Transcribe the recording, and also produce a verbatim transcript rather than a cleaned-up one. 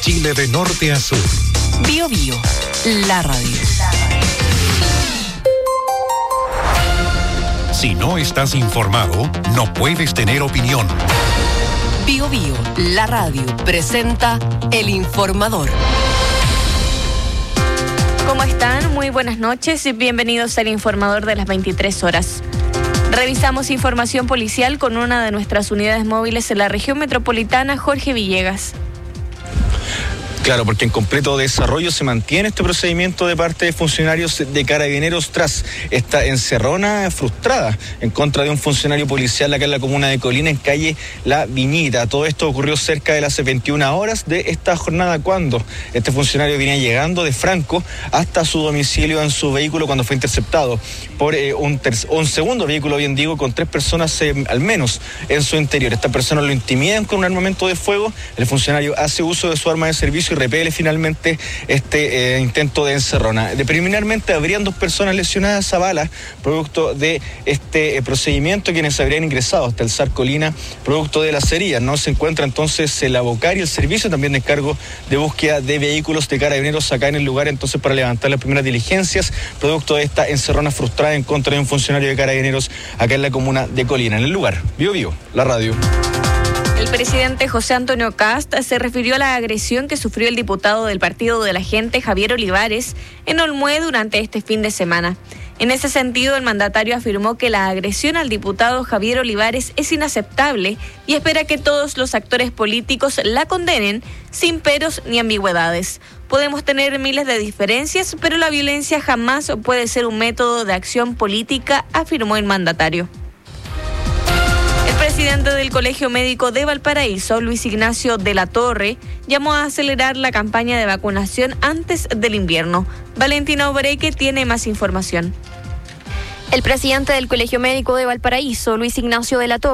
Chile de norte a sur. Bio Bio, la radio. Si no estás informado, no puedes tener opinión. Bio Bio, la radio, presenta El Informador. ¿Cómo están? Muy buenas noches y bienvenidos al Informador de las veintitrés horas. Revisamos información policial con una de nuestras unidades móviles en la región metropolitana, Jorge Villegas. Claro, porque en completo desarrollo se mantiene este procedimiento de parte de funcionarios de Carabineros tras esta encerrona frustrada en contra de un funcionario policial acá en la comuna de Colina, en calle La Viñita. Todo esto ocurrió cerca de las veintiuna horas de esta jornada, cuando este funcionario venía llegando de Franco hasta su domicilio en su vehículo, cuando fue interceptado por eh, un, ter- un segundo vehículo, bien digo, con tres personas eh, al menos en su interior. Estas personas lo intimidan con un armamento de fuego. El funcionario hace uso de su arma de servicio y repele finalmente este eh, intento de encerrona. De preliminarmente habrían dos personas lesionadas a bala producto de este eh, procedimiento, quienes habrían ingresado hasta el S A R Colina producto de las heridas. No se encuentra entonces el ABOCAR y el servicio también de encargo de búsqueda de vehículos de Carabineros acá en el lugar, entonces para levantar las primeras diligencias producto de esta encerrona frustrada en contra de un funcionario de Carabineros acá en la comuna de Colina. En el lugar, Bio Bio, la radio. El presidente José Antonio Kast se refirió a la agresión que sufrió el diputado del Partido de la Gente, Javier Olivares, en Olmué durante este fin de semana. En ese sentido, el mandatario afirmó que la agresión al diputado Javier Olivares es inaceptable y espera que todos los actores políticos la condenen sin peros ni ambigüedades. Podemos tener miles de diferencias, pero la violencia jamás puede ser un método de acción política, afirmó el mandatario. El presidente del Colegio Médico de Valparaíso, Luis Ignacio de la Torre, llamó a acelerar la campaña de vacunación antes del invierno. Valentina Obreque tiene más información. El presidente del Colegio Médico de Valparaíso, Luis Ignacio de la Torre,